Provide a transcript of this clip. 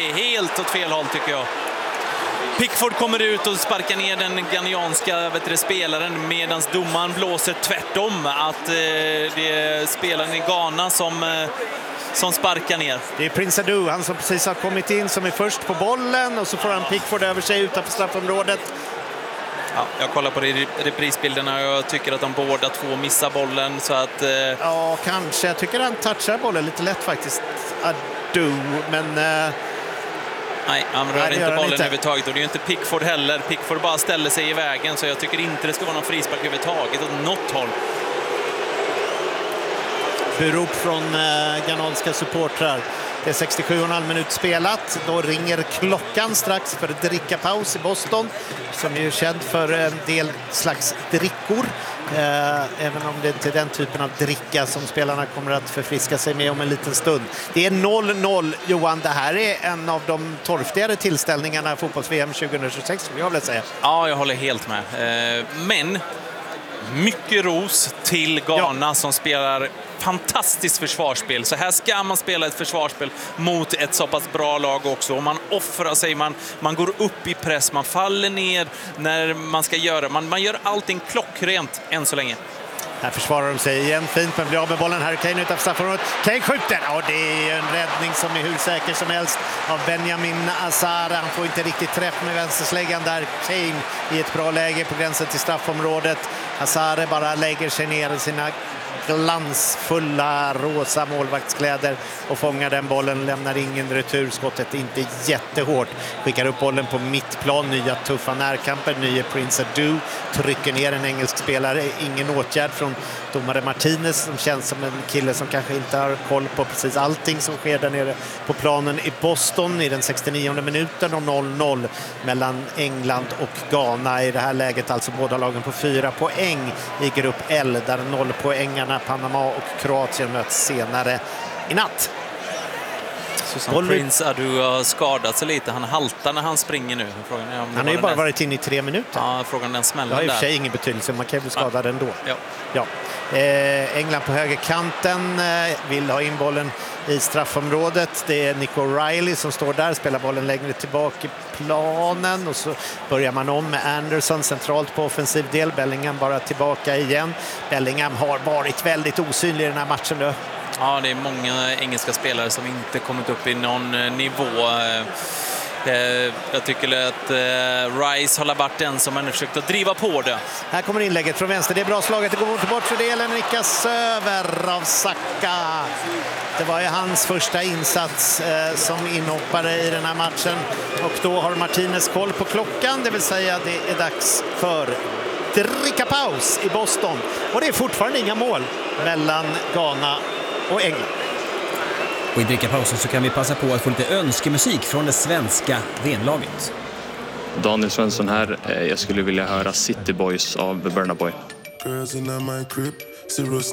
är helt åt fel håll tycker jag. Pickford kommer ut och sparkar ner den ghanianska spelaren medan domaren blåser tvärtom att det är spelaren i Ghana som sparkar ner. Det är Prince Adu, han som precis har kommit in, som är först på bollen och så får han Pickford över sig utanför straffområdet. Ja, jag kollar på reprisbilderna och jag tycker att de båda två missar bollen så att... Ja, kanske. Jag tycker han touchar bollen lite lätt faktiskt, Adu, men... Nej, han rör inte bollen överhuvudtaget och det är ju inte Pickford heller. Pickford bara ställer sig i vägen så jag tycker inte det ska vara någon frispark överhuvudtaget åt något håll. Burop från ghananska supportrar. Det är 67,5 minut spelat. Då ringer klockan strax för drickapaus i Boston som är ju känd för en del slags drickor. Även om det inte är den typen av dricka som spelarna kommer att förfriska sig med om en liten stund. Det är 0-0, Johan. Det här är en av de torftigare tillställningarna fotbolls-VM 2026, skulle jag vilja säga. Ja, jag håller helt med. Men mycket ros till Ghana som spelar fantastiskt försvarsspel. Så här ska man spela ett försvarsspel mot ett så pass bra lag också. Och man offrar sig, man går upp i press, man faller ner när man ska göra. Man gör allting klockrent än så länge. Här försvarar de sig igen fint, men blir av med bollen. Här Kane utanför straffområdet. Kane skjuter! Ja, det är en räddning som är hur säker som helst av Benjamin Azara. Han får inte riktigt träff med vänstersläggan där. Kane i ett bra läge på gränsen till straffområdet. Azara bara lägger sig ner i sina glansfulla rosa målvaktskläder och fångar den bollen, lämnar ingen returskottet, inte jättehårt, skickar upp bollen på mittplan, nya tuffa närkamper, nya Prince Adu, trycker ner en engelsk spelare, ingen åtgärd från domare Martinez som känns som en kille som kanske inte har koll på precis allting som sker där nere på planen i Boston i den 69:e minuten och 0-0 mellan England och Ghana i det här läget, alltså båda lagen på 4 poäng i grupp L där 0-poängarna Panama och Kroatien möts senare i natt. Så som Prince Adu har skadat sig lite. Han haltar när han springer nu. Frågan är om han har ju bara varit inne i 3 minuter. Ja, frågan den smällen där. Det har i och för sig ingen betydelse. Man kan ju bli skadad ändå. Ja. England på högerkanten vill ha in bollen i straffområdet. Det är Nick O'Reilly som står där, spelar bollen längre tillbaka i planen och så börjar man om med Anderson centralt på offensiv del. Bellingham bara tillbaka igen. Bellingham har varit väldigt osynlig i den här matchen nu. Ja, det är många engelska spelare som inte kommit upp i någon nivå. Jag tycker att Rice har varit den som har försökt att driva på det. Här kommer inlägget från vänster. Det är bra slaget. Det går mot bortre delen. Nickas över av Saka. Det var ju hans första insats som inhoppare i den här matchen. Och då har Martinez koll på klockan. Det vill säga det är dags för drickapaus i Boston. Och det är fortfarande inga mål mellan Ghana och England. Och i drickapausen så kan vi passa på att få lite önskemusik från det svenska VM-laget. Daniel Svensson här. Jag skulle vilja höra City Boys av Burna Boy.